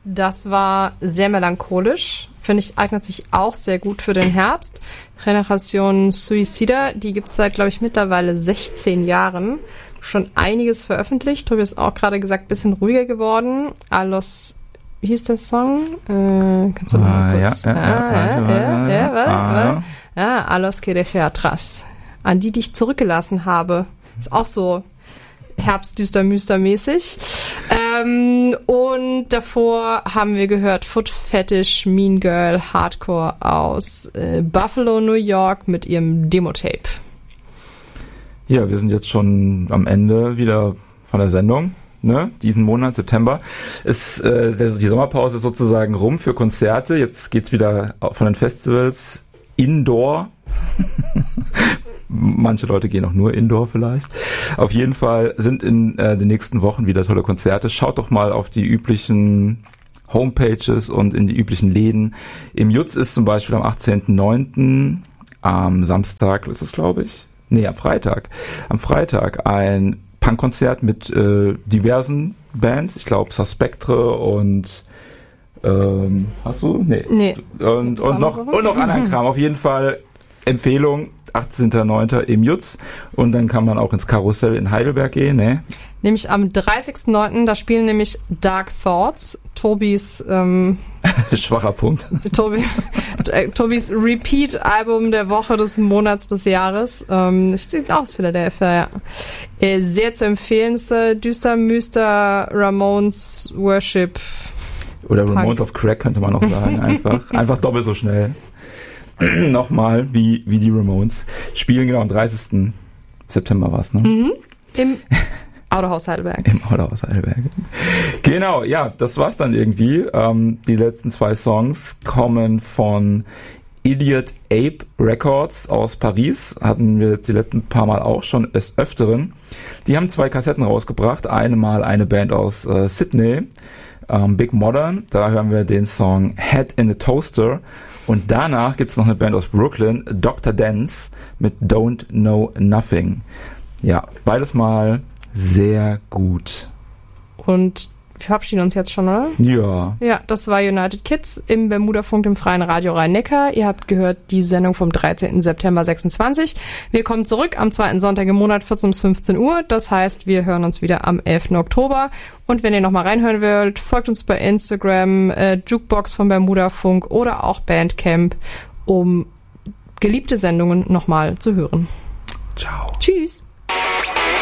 das war sehr melancholisch. Finde ich, eignet sich auch sehr gut für den Herbst. Generation Suicida, die gibt es seit, glaube ich, mittlerweile 16 Jahren. Schon einiges veröffentlicht. Tobi ist auch gerade gesagt, bisschen ruhiger geworden. Alos, wie hieß der Song? Kannst du mal kurz... Alos que dejé atrás. An die ich zurückgelassen habe. Ist auch so Herbst-Düster-Müster-mäßig. Und davor haben wir gehört Foot Fetish, Mean Girl, Hardcore aus Buffalo, New York mit ihrem Demo-Tape. Ja, wir sind jetzt schon am Ende wieder von der Sendung, ne? Diesen Monat, September. Die Sommerpause ist sozusagen rum für Konzerte. Jetzt geht's wieder von den Festivals Indoor. Manche Leute gehen auch nur Indoor vielleicht. Auf jeden Fall sind in den nächsten Wochen wieder tolle Konzerte. Schaut doch mal auf die üblichen Homepages und in die üblichen Läden. Im Jutz ist zum Beispiel am 18.09. am Samstag ist es, glaube ich. Nee, am Freitag. Am Freitag ein Punkkonzert mit diversen Bands. Ich glaube Suspectre und hast du? Nee. Und noch anderen Kram. Auf jeden Fall Empfehlung, 18.09. im Jutz. Und dann kann man auch ins Karussell in Heidelberg gehen, ne? Nämlich am 30.09. da spielen nämlich Dark Thoughts, Tobis schwacher Punkt. Tobis Repeat-Album der Woche, des Monats, des Jahres. Steht aus Philadelphia, ja. Sehr zu empfehlen. Düster, Müster, Ramones, Worship. Oder Ramones of Crack könnte man auch sagen. Einfach doppelt so schnell. Nochmal, wie die Ramones. Spielen genau am 30. September war es, ne? Mhm. Im Autohaus Heidelberg. Im Autohaus Heidelberg. Genau, ja, das war's dann irgendwie. Die letzten 2 Songs kommen von Idiot Ape Records aus Paris. Hatten wir jetzt die letzten paar Mal auch schon des Öfteren. Die haben 2 Kassetten rausgebracht. Einmal eine Band aus Sydney, Big Modern. Da hören wir den Song Head in a Toaster. Und danach gibt's noch eine Band aus Brooklyn, Dr. Dance, mit Don't Know Nothing. Ja, beides mal sehr gut. Und wir verabschieden uns jetzt schon, oder? Ja. Ja, das war United Kids im Bermuda-Funk, im Freien Radio Rhein-Neckar. Ihr habt gehört die Sendung vom 13. September 26. Wir kommen zurück am 2. Sonntag im Monat, 14 bis 15 Uhr. Das heißt, wir hören uns wieder am 11. Oktober. Und wenn ihr nochmal reinhören wollt, folgt uns bei Instagram, Jukebox vom Bermuda-Funk oder auch Bandcamp, um geliebte Sendungen nochmal zu hören. Ciao. Tschüss.